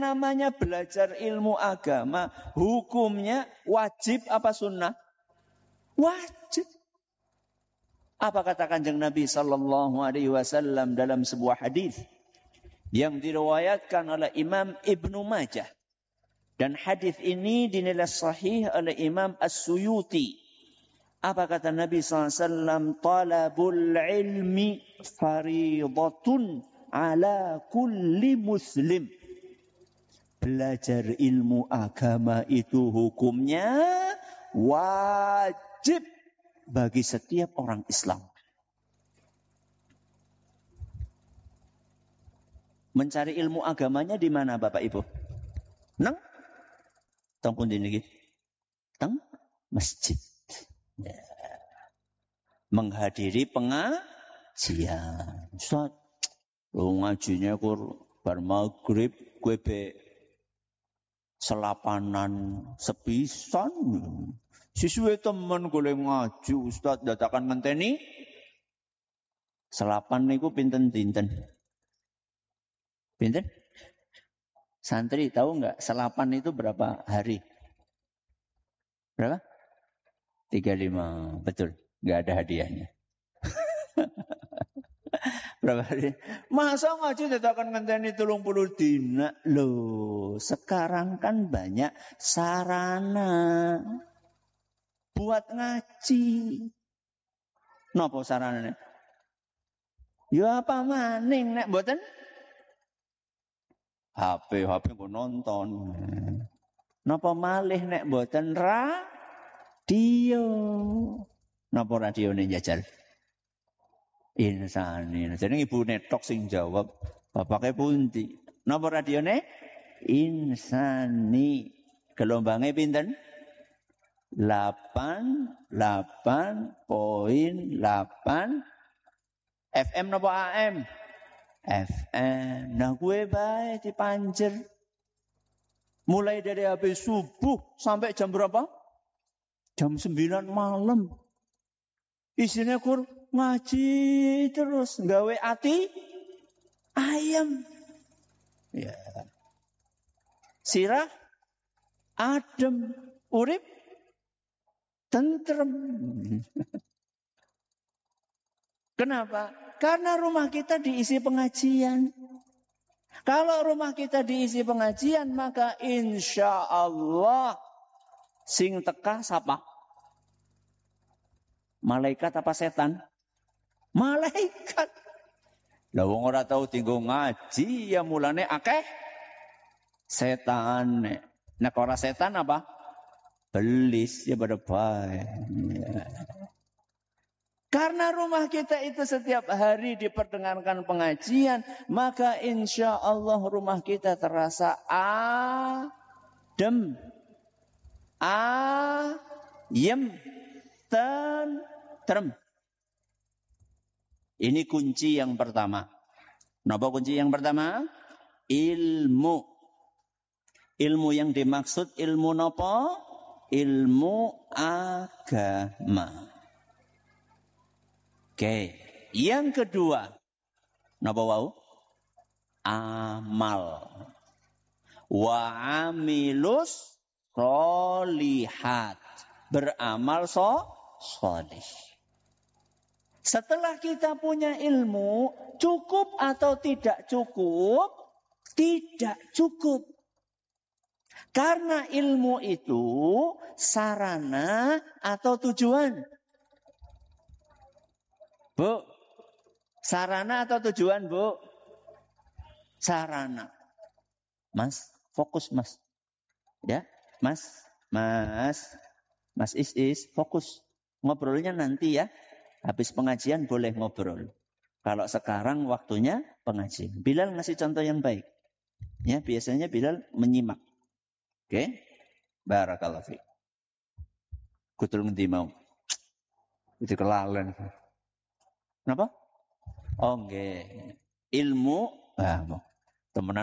Namanya belajar ilmu agama, hukumnya wajib apa sunnah? Wajib. Apa kata Kanjeng Nabi sallallahu alaihi wasallam dalam sebuah hadis yang diriwayatkan oleh Imam Ibnu Majah, dan hadis ini dinilai sahih oleh Imam As-Suyuti. Apa kata Nabi sallallahu alaihi wasallam? Talabul ilmi faridatun ala kulli muslim. Belajar ilmu agama itu hukumnya wajib bagi setiap orang Islam. Mencari ilmu agamanya di mana Bapak Ibu? Nang? Tong pundi niki? Teng masjid. Ya. Menghadiri pengajian. Ustaz, ngajinya kur bar maghrib kowe be selapanan sepisan. Siswe temen golek ngaji Ustaz dadakan ngenteni. Selapan niku pinten-pinten? Pinten? Santri tahu enggak selapan itu berapa hari? Berapa? 35. Betul. Enggak ada hadiahnya. Berapa hari? Masa ngaji dadakan ngenteni 30 dina? Loh, sekarang kan banyak sarana buat ngaji. Napa saranane? Ya apa maning nek mboten? HP kok nonton. Napa malih nek mboten radio? Napa radione njajal? Insani. Jadi ibu netok sing jawab. Bapaknya pundi. Napa radione? Insani. Gelombangnya pinten? 88.8 FM napa AM? FM. Nah gue bae dipanjer. Mulai dari habis subuh sampai jam berapa? Jam 9 malam. Isinya kur ngaji terus, gawe ati ayam. Ya. Sirah adem, urip tentrem. Kenapa? Karena rumah kita diisi pengajian. Kalau rumah kita diisi pengajian, maka insya Allah sing teka sapa? Malaikat apa setan? Malaikat. Lah wong ora tau tinggal ngaji ya mulane akeh setan. Nek ora setan apa? Belis ya pada bae. Ya. Karena rumah kita itu setiap hari diperdengarkan pengajian, maka insya Allah rumah kita terasa adem, ayem, tentrem. Ini kunci yang pertama. Napa kunci yang pertama? Ilmu. Ilmu yang dimaksud ilmu napa? Ilmu agama. Oke. Yang kedua, napa wau? Amal. Wa amilus sholihat. Beramal sholih. Setelah kita punya ilmu, cukup atau tidak cukup? Tidak cukup. Karena ilmu itu sarana atau tujuan? Bu, sarana atau tujuan, Bu? Sarana. Mas, fokus Mas. Ya, Mas Is, fokus. Ngobrolnya nanti ya. Habis pengajian boleh ngobrol. Kalau sekarang waktunya pengajian. Bilal ngasih contoh yang baik. Ya, biasanya Bilal menyimak. Oke? Barakallahu fiik. Kutul ngendi mau? Itu kelalen. Kenapa? Oh, nggih. Ilmu, temenan